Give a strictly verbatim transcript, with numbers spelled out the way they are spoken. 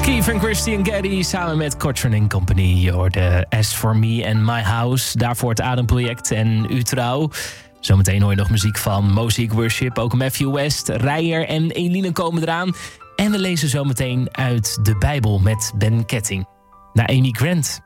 Keith en Christian Geddy samen met Cochrane and Company. Je hoorde As For Me and My House. Daarvoor het Ademproject en U Trouw. Zometeen hoor je nog muziek van Mosaic Worship. Ook Matthew West, Rijer en Eline komen eraan. En we lezen zometeen uit de Bijbel met Ben Ketting. Naar Amy Grant.